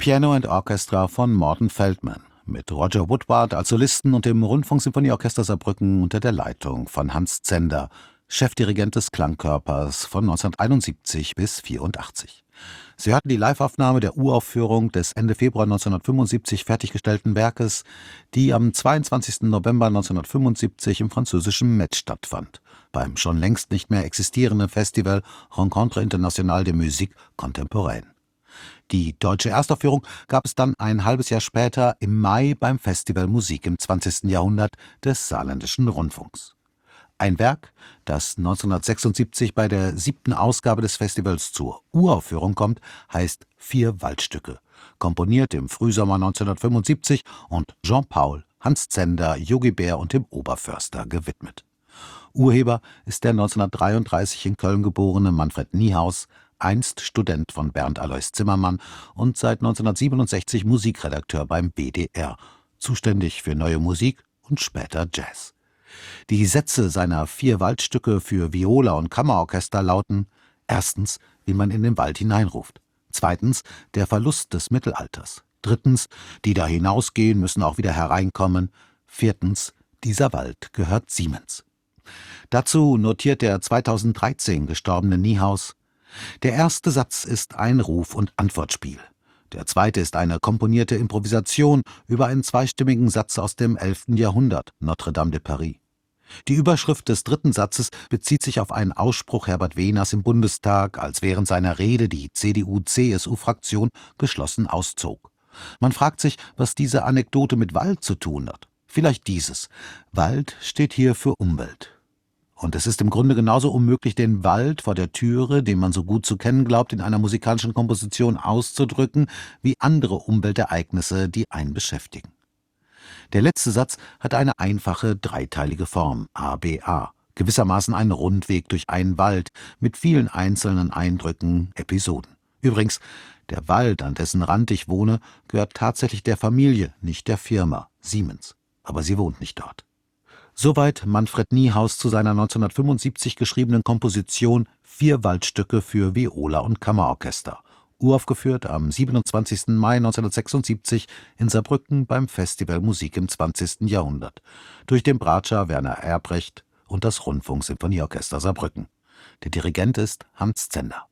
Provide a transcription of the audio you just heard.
Piano and Orchestra von Morton Feldman mit Roger Woodward als Solisten und dem Rundfunksinfonieorchester Saarbrücken unter der Leitung von Hans Zender, Chefdirigent des Klangkörpers von 1971 bis 1984. Sie hörten die Liveaufnahme der Uraufführung des Ende Februar 1975 fertiggestellten Werkes, die am 22. November 1975 im französischen Metz stattfand, beim schon längst nicht mehr existierenden Festival Rencontre Internationale de Musique Contemporaine. Die deutsche Erstaufführung gab es dann ein halbes Jahr später im Mai beim Festival Musik im 20. Jahrhundert des Saarländischen Rundfunks. Ein Werk, das 1976 bei der 7. Ausgabe des Festivals zur Uraufführung kommt, heißt 4 Waldstücke, komponiert im Frühsommer 1975 und Jean-Paul, Hans Zender, Yogi Bär und dem Oberförster gewidmet. Urheber ist der 1933 in Köln geborene Manfred Niehaus, einst Student von Bernd Alois Zimmermann und seit 1967 Musikredakteur beim BDR, zuständig für neue Musik und später Jazz. Die Sätze seiner 4 Waldstücke für Viola und Kammerorchester lauten: Erstens, wie man in den Wald hineinruft. Zweitens, der Verlust des Mittelalters. Drittens, die da hinausgehen, müssen auch wieder hereinkommen. Viertens, dieser Wald gehört Siemens. Dazu notiert der 2013 gestorbene Niehaus: Der erste Satz ist ein Ruf- und Antwortspiel. Der zweite ist eine komponierte Improvisation über einen zweistimmigen Satz aus dem 11. Jahrhundert, Notre-Dame de Paris. Die Überschrift des dritten Satzes bezieht sich auf einen Ausspruch Herbert Wehners im Bundestag, als während seiner Rede die CDU-CSU-Fraktion geschlossen auszog. Man fragt sich, was diese Anekdote mit Wald zu tun hat. Vielleicht dieses: Wald steht hier für Umwelt. Und es ist im Grunde genauso unmöglich, den Wald vor der Türe, den man so gut zu kennen glaubt, in einer musikalischen Komposition auszudrücken, wie andere Umweltereignisse, die einen beschäftigen. Der letzte Satz hat eine einfache dreiteilige Form, ABA, gewissermaßen ein Rundweg durch einen Wald mit vielen einzelnen Eindrücken, Episoden. Übrigens, der Wald, an dessen Rand ich wohne, gehört tatsächlich der Familie, nicht der Firma, Siemens. Aber sie wohnt nicht dort. Soweit Manfred Niehaus zu seiner 1975 geschriebenen Komposition 4 Waldstücke für Viola und Kammerorchester, uraufgeführt am 27. Mai 1976 in Saarbrücken beim Festival Musik im 20. Jahrhundert durch den Bratscher Werner Erbrecht und das Rundfunksinfonieorchester Saarbrücken. Der Dirigent ist Hans Zender.